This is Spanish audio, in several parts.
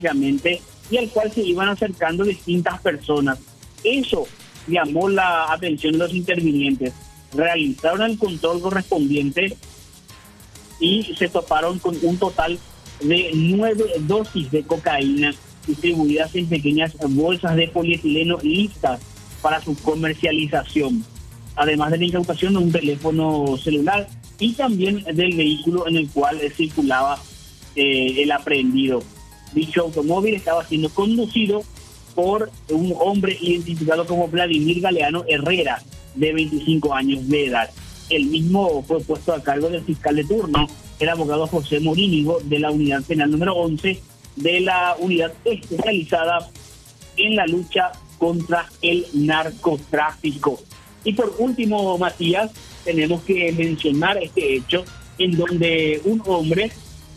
obviamente, y al cual se iban acercando distintas personas. Eso llamó la atención de los intervinientes. Realizaron el control correspondiente y se toparon con un total de 9 dosis de cocaína distribuidas en pequeñas bolsas de polietileno listas para su comercialización, además de la incautación de un teléfono celular y también del vehículo en el cual circulaba el aprehendido. Dicho automóvil estaba siendo conducido por un hombre identificado como Vladimir Galeano Herrera, de 25 años de edad. El mismo fue puesto a cargo del fiscal de turno, el abogado José Morínigo, de la unidad penal número 11 de la unidad especializada en la lucha contra el narcotráfico. Y por último, Matías, tenemos que mencionar este hecho en donde un hombre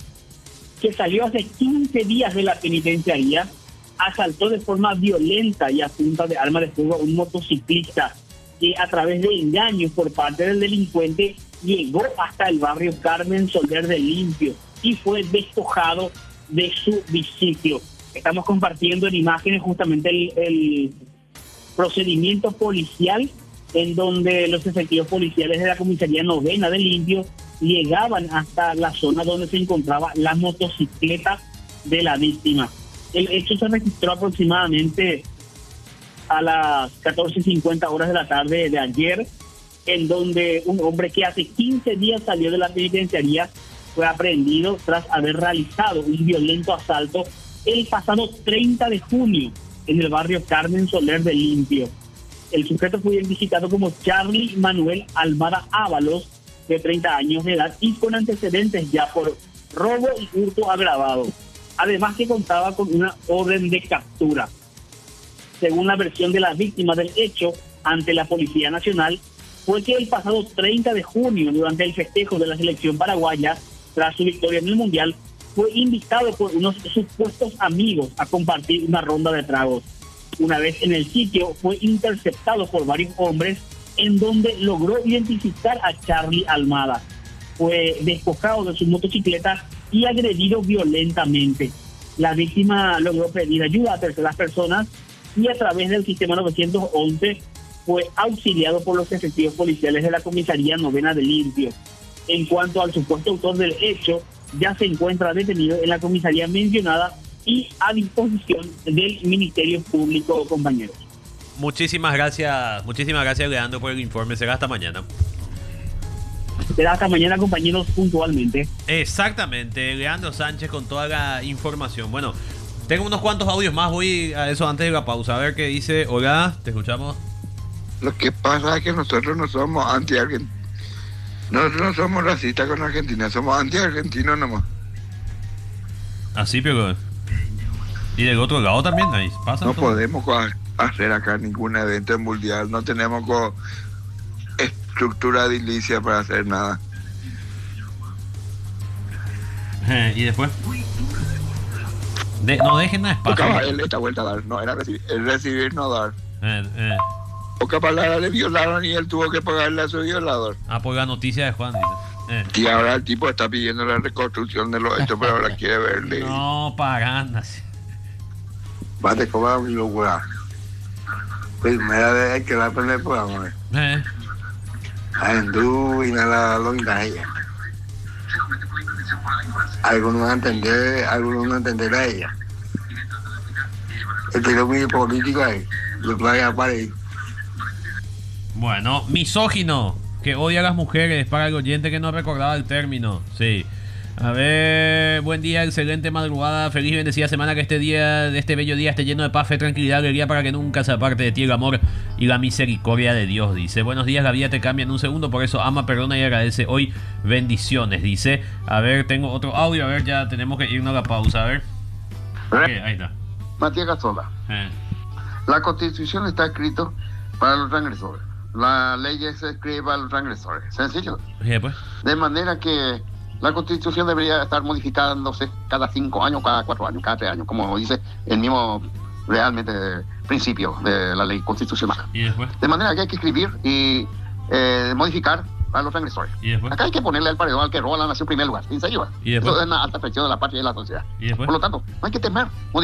que salió hace 15 días de la penitenciaría asaltó de forma violenta y a punta de arma de fuego a un motociclista que a través de engaños por parte del delincuente llegó hasta el barrio Carmen Soler de Limpio y fue despojado de su biciclo. Estamos compartiendo en imágenes justamente el procedimiento policial en donde los efectivos policiales de la comisaría novena de Limpio llegaban hasta la zona donde se encontraba la motocicleta de la víctima. El hecho se registró aproximadamente a las 14:50 horas de la tarde de ayer, en donde un hombre que hace 15 días salió de la penitenciaría fue aprehendido tras haber realizado un violento asalto el pasado 30 de junio en el barrio Carmen Soler de Limpio. El sujeto fue identificado como Charlie Manuel Almada Ábalos, de 30 años de edad y con antecedentes ya por robo y hurto agravado. Además que contaba con una orden de captura. Según la versión de la víctima del hecho ante la Policía Nacional, fue que el pasado 30 de junio, durante el festejo de la selección paraguaya, tras su victoria en el Mundial, fue invitado por unos supuestos amigos a compartir una ronda de tragos. Una vez en el sitio, fue interceptado por varios hombres, en donde logró identificar a Charlie Almada. Fue despojado de su motocicleta y agredido violentamente. La víctima logró pedir ayuda a terceras personas y a través del sistema 911 fue auxiliado por los efectivos policiales de la comisaría novena de Limpio. En cuanto al supuesto autor del hecho, ya se encuentra detenido en la comisaría mencionada y a disposición del Ministerio Público, compañeros. Muchísimas gracias, Leandro, por el informe. Será hasta mañana. Será hasta mañana, compañeros, puntualmente. Exactamente, Leandro Sánchez con toda la información. Bueno, tengo unos cuantos audios más, voy a eso antes de la pausa. A ver qué dice. Hola, te escuchamos. Lo que pasa es que nosotros no somos anti-argentinos. Nosotros no somos racistas con Argentina, somos anti-argentinos nomás. Así, pero... Y del otro lado también, ahí pasa. No podemos hacer acá ningún evento mundial, no tenemos estructura edilicia para hacer nada. ¿Y después? No dejen nada espacio. Tocaba él esta vuelta a dar, no era recibir no dar. Pocas palabras le violaron y él tuvo que pagarle a su violador. Ah, por la noticia de Juan, dice. Y ahora el tipo está pidiendo la reconstrucción de los hechos, pero ahora quiere verle. No, pagando. Vate cobrar mi locura. Primera vez que va a poner por amor. Andú y nada lo engaña. Algunos no entender a ella. El tiro muy político ahí. Lo que vaya para ahí. Bueno, misógino, que odia a las mujeres, para el oyente que no recordaba el término. Sí. A ver, buen día, excelente madrugada, feliz y bendecida semana, que este bello día esté lleno de paz, fe, tranquilidad, alegría, para que nunca se aparte de ti el amor y la misericordia de Dios, dice. Buenos días, la vida te cambia en un segundo, por eso ama, perdona y agradece hoy, bendiciones, dice. A ver, tengo otro audio, a ver, ya tenemos que irnos a la pausa, a ver. Okay, ahí está. Matías Casola. La Constitución está escrito para los transgresores. La ley se escribe para los transgresores. Sencillo. Sí, pues. De manera que la Constitución debería estar modificándose cada 5 años, cada 4 años, cada 3 años, como dice el mismo realmente principio de la ley constitucional. ¿Y después? De manera que hay que escribir y modificar para los transgresores. ¿Y después? Acá hay que ponerle al paredón al que roba la nación en primer lugar. ¿En serio? ¿Y después? Eso es una alta traición de la patria y de la sociedad. ¿Y después? Por lo tanto, no hay que temer